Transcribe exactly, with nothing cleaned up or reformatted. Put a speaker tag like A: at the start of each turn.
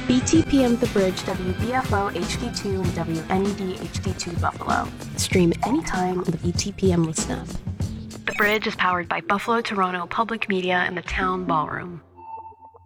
A: B T P M The Bridge,
B: W B F O H D two, and W N E D H D two Buffalo.
A: Stream anytime on the B T P M Listen app.
B: The Bridge is powered by Buffalo Toronto Public Media and the Town Ballroom.